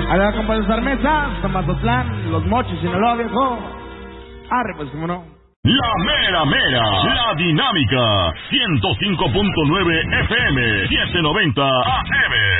A la compa de Sarmesa, Mazatlán, Los Mochis, Sinaloa, viejo. Arre, pues, cómo no. La mera mera, la dinámica, 105.9 FM, 790 AM.